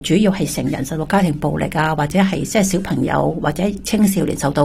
主要係成人受到家庭暴力啊，或者係即係小朋友或者青少年受到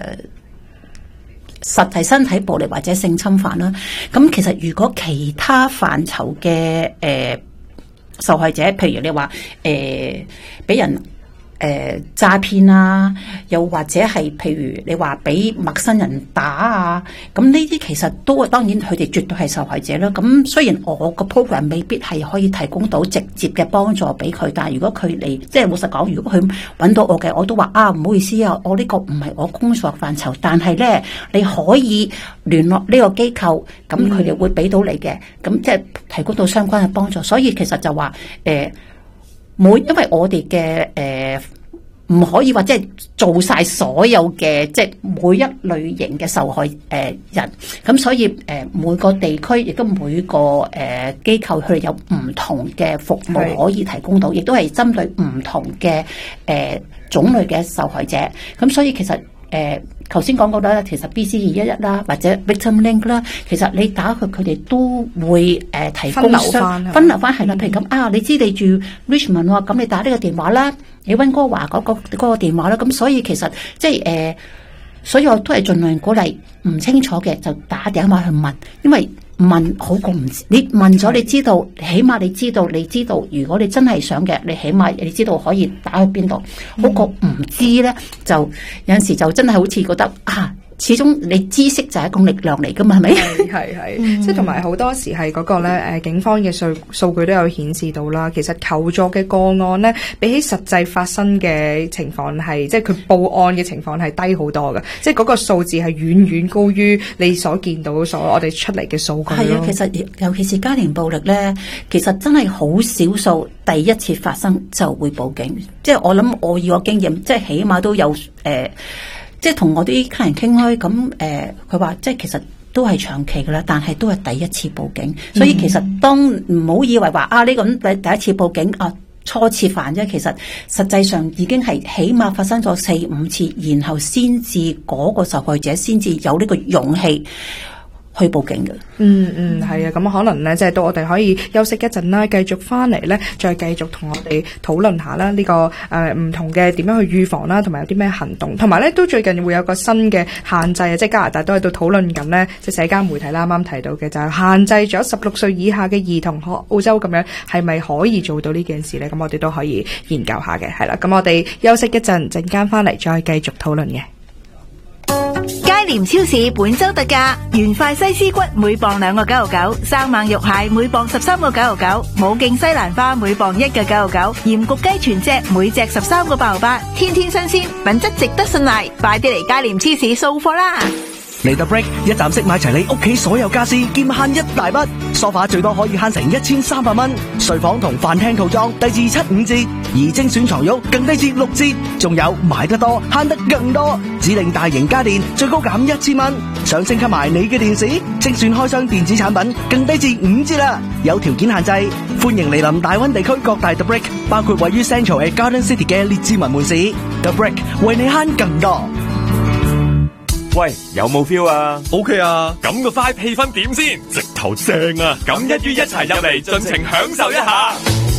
實際身體暴力或者性侵犯啦。咁其實如果其他範疇嘅受害者，譬如你話俾人詐騙啊，又或者係譬如你話俾陌生人打啊，咁呢啲其實都當然佢哋絕對係受害者啦。咁雖然我個 program 未必係可以提供到直接嘅幫助俾佢，但係如果佢嚟，即係老實講，如果佢揾到我嘅，我都話唔好意思啊，我呢個唔係我工作範疇，但係咧你可以聯絡呢個機構，咁佢哋會俾到你嘅，咁即係提供到相關嘅幫助。所以其實就話因為我哋嘅唔可以話即係做晒所有嘅即係每一類型嘅受害人，咁所以每個地區亦都每個機構佢哋有唔同嘅服務可以提供到，亦都係針對唔同嘅種類嘅受害者。咁所以其實頭先講過啦，其實 BC211啦，或者 Victim Link 啦，其實你打佢哋都會提供分流翻係啦。譬如咁你知你住 Richmond 喎，咁你打呢個電話啦，你溫哥華嗰個電話啦。咁所以其實即係所以我都係盡量鼓勵唔清楚嘅就打電話去問，因為問好過唔知。你問咗你知道，起碼你知道，如果你真係想嘅，你起碼你知道可以打去邊度，好過唔知咧，就有陣時就真係好似覺得始終你知識就係一種力量嚟噶嘛，係咪？ 係，即係同埋好多時係嗰個咧警方嘅數據都有顯示到啦。其實求助嘅個案咧，比起實際發生嘅情況係，即係佢報案嘅情況係低好多嘅。即係嗰個數字係遠遠高於你所見到我哋出嚟嘅數據咯。 係啊，其實尤其是家庭暴力咧，其實真係好少數第一次發生就會報警。即係我諗我以我經驗，即係起碼都有即係同我啲客人傾開，咁佢話即係其實都係長期噶啦，但係都係第一次報警。所以其實當唔好以為話呢個第一次報警初次犯啫，其實實際上已經係起碼發生咗4-5次，然後先至嗰個受害者先至有呢個勇氣去報警嘅。 係啊，咁可能咧，即係到我哋可以休息一陣啦，繼續翻嚟咧，再繼續同我哋討論下啦，呢個唔同嘅點樣去預防啦，同埋有啲咩行動，同埋咧都最近會有個新嘅限制啊，即係加拿大都喺度討論緊咧，即係社交媒體啦，啱啱提到嘅就係限制咗16歲以下嘅兒童學澳洲咁樣，係咪可以做到呢件事咧？咁我哋都可以研究下嘅，係啦。咁我哋休息一陣，陣間翻嚟再繼續討論嘅。 佳廉超市本周特價，原塊西施骨每磅2.99，生猛肉蟹每磅13.99，冇勁西蘭花每磅1.99，鹽焗雞全隻每隻13.88，天天新鮮，品質值得信賴，快啲嚟佳廉超市掃貨啦！ 嚟到 Break 一站式買齊你屋企所有家私，兼慳一大筆。梳化最多可以慳成1300蚊，睡房同飯廳套裝低至75折，而精選床褥更低至6折，仲有買得多慳得更多，指定大型家電最高減1000蚊，想升級埋你嘅電視，精選開箱電子產品更低至5折啦，有條件限制。歡迎嚟臨大灣地區各大 The Break， 包括位於 Central 嘅 Garden City 嘅列治文門市 The Break， 為你慳更多。 喂，有冇 feel 啊 ？OK 啊， 咁個 vibe 氣氛點先？直頭正啊！咁一於一齊入嚟，盡情享受一下。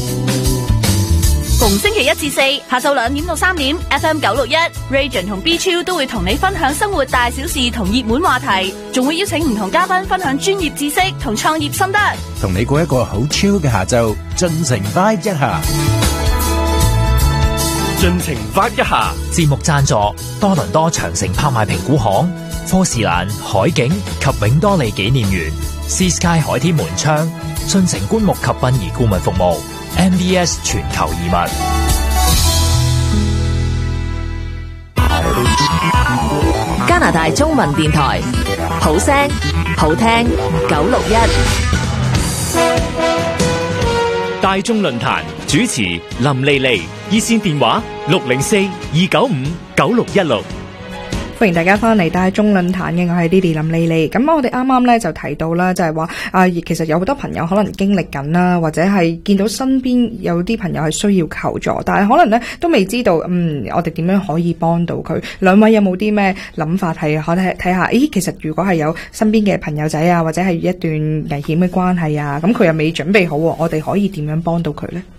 逢星期1至4下晝2點到3點 ，FM 961 Region 同 B Chill 都會同你分享生活大小事同熱門話題，仲會邀請唔同嘉賓分享專業知識同創業心得， 同你過一個好 chill 嘅下晝，盡情 vibe 一下。 盡情 vibe 一下。 節目贊助多倫多長城拍賣評估行、科士蘭海景及永多利紀念園、Sea Sky 海天門窗、盡情棺木及殯儀顧問服務、MBS 全球移民。 加拿大中文電台，好聲好聽961。 大眾論壇主持林莉莉，熱線電話604-295-9616。 歡迎大家翻嚟大眾論壇嘅，我係 Lily 林莉莉。咁我哋啱啱咧就提到啦，就係話其實有好多朋友可能經歷緊啦，或者係見到身邊有啲朋友係需要求助，但係可能咧都未知道，我哋點樣可以幫到佢？兩位有冇啲咩諗法係可睇下？其實如果係有身邊嘅朋友仔啊，或者係一段危險嘅關係啊，咁佢又未準備好，我哋可以點樣幫到佢咧？